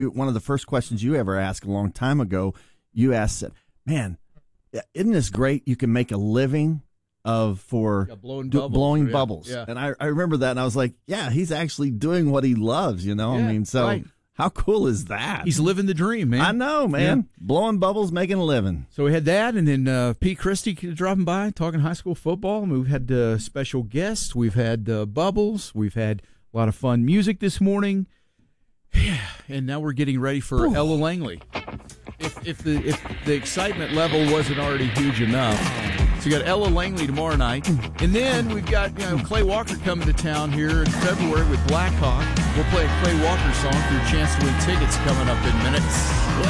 one of the first questions you ever asked a long time ago, you asked, "Man, isn't this great? You can make a living blowing bubbles." Yeah. And I remember that, and I was like, "Yeah, he's actually doing what he loves." Yeah, I mean, so right. How cool is that? He's living the dream, man. I know, man. Yeah. Blowing bubbles, making a living. So we had that, and then Pete Christie dropping by, talking high school football. And we've had special guests. We've had bubbles. We've had a lot of fun music this morning. Yeah, and now we're getting ready for Ella Langley. If the excitement level wasn't already huge enough. So you got Ella Langley tomorrow night. And then we've got Clay Walker coming to town here in February with Blackhawk. We'll play a Clay Walker song for your chance to win tickets coming up in minutes.